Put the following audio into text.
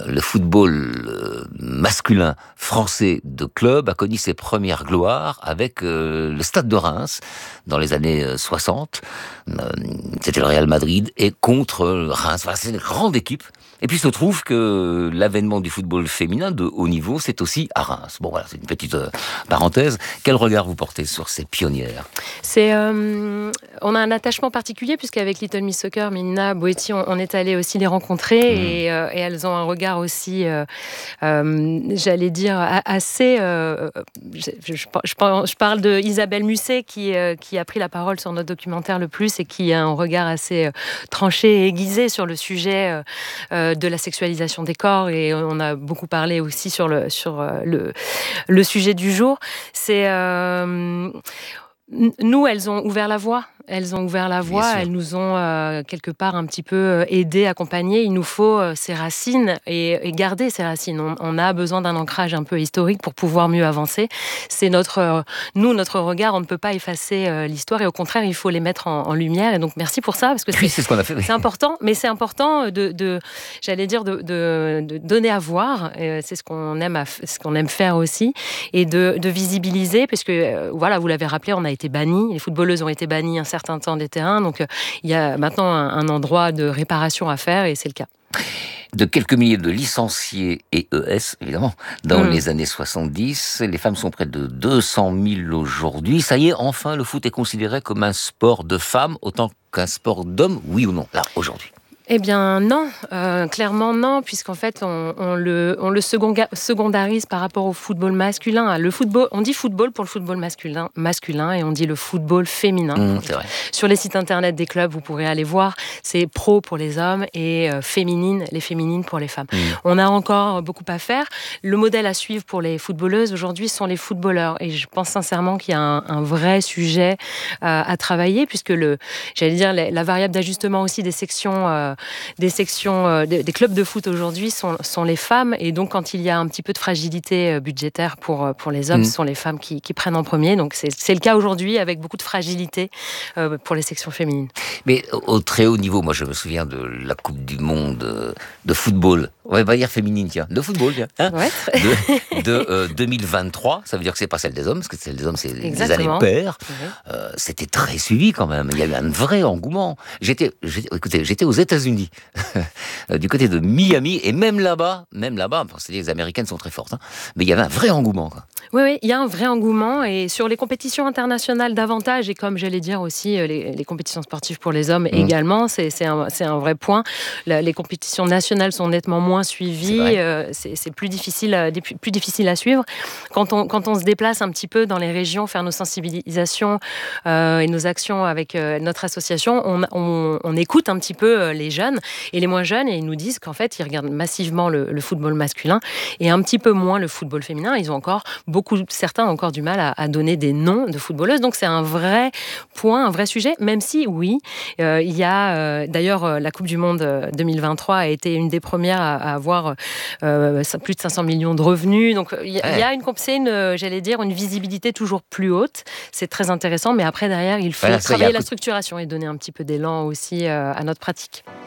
le football masculin français de club a connu ses premières gloires avec le Stade de Reims dans les années 60. C'était le Real Madrid et contre Reims. Voilà, c'est une grande équipe. Et puis il se trouve que l'avènement du football féminin de haut niveau, c'est aussi à Reims. Bon voilà, c'est une petite parenthèse. Quel regard vous portez sur ces pionnières ? On a un attachement particulier puisqu'avec Little Miss Soccer, Mina Boetti, on est allé aussi les rencontrer et elles ont un regard aussi, j'allais dire, assez... je parle de Isabelle Musset qui a pris la parole sur notre documentaire Le Plus et qui a un regard assez tranché et aiguisé sur le sujet de la sexualisation des corps, et on a beaucoup parlé aussi sur le sujet du jour. Nous, elles ont ouvert la voie. Elles nous ont quelque part un petit peu aidés, accompagnés. Il nous faut ces racines et garder ces racines. On a besoin d'un ancrage un peu historique pour pouvoir mieux avancer. C'est notre regard, on ne peut pas effacer l'histoire et au contraire, il faut les mettre en lumière. Et donc, merci pour ça, parce que c'est ce qu'on a fait. C'est important, mais c'est important de donner à voir. C'est ce qu'on aime faire aussi, et de visibiliser, parce que voilà, vous l'avez rappelé, on a été bannis, les footballeuses ont été bannies un certain temps des terrains, donc il y a maintenant un endroit de réparation à faire, et c'est le cas. De quelques milliers de licenciés et ES, évidemment, dans les années 70, les femmes sont près de 200 000 aujourd'hui. Ça y est, enfin, le foot est considéré comme un sport de femmes autant qu'un sport d'hommes, oui ou non, là, aujourd'hui ? Eh bien non, clairement non, puisqu'en fait on le secondarise par rapport au football masculin. Le football, on dit football pour le football masculin et on dit le football féminin. C'est vrai. Sur les sites internet des clubs, vous pourrez aller voir, c'est pro pour les hommes et les féminines pour les femmes. On a encore beaucoup à faire. Le modèle à suivre pour les footballeuses aujourd'hui sont les footballeurs, et je pense sincèrement qu'il y a un vrai sujet à travailler, puisque la variable d'ajustement aussi des sections des clubs de foot aujourd'hui sont les femmes, et donc quand il y a un petit peu de fragilité budgétaire pour les hommes, ce sont les femmes qui prennent en premier. Donc c'est le cas aujourd'hui, avec beaucoup de fragilité pour les sections féminines. Mais au très haut niveau, moi je me souviens de la Coupe du Monde de football, on va pas dire féminine, tiens, de football, tiens, ouais. de 2023, ça veut dire que c'est pas celle des hommes, parce que celle des hommes c'est des années paires. C'était très suivi quand même, il y a eu un vrai engouement. J'étais aux États-Unis, du côté de Miami, et même là-bas, c'est-à-dire que les Américaines sont très fortes, mais il y avait un vrai engouement, quoi. Oui, il y a un vrai engouement, et sur les compétitions internationales davantage, et comme j'allais dire aussi les compétitions sportives pour les hommes également, c'est un vrai point. Les compétitions nationales sont nettement moins suivies, c'est plus difficile à suivre. Quand on se déplace un petit peu dans les régions, faire nos sensibilisations et nos actions avec notre association, on écoute un petit peu les jeunes et les moins jeunes, et ils nous disent qu'en fait, ils regardent massivement le football masculin et un petit peu moins le football féminin. Ils ont certains ont encore du mal à donner des noms de footballeuses. Donc c'est un vrai point, un vrai sujet, même si oui, il y a d'ailleurs la Coupe du Monde 2023 a été une des premières à avoir plus de 500 millions de revenus. Donc il y a une visibilité toujours plus haute. C'est très intéressant, mais après derrière, il faut travailler la structuration et donner un petit peu d'élan aussi à notre pratique.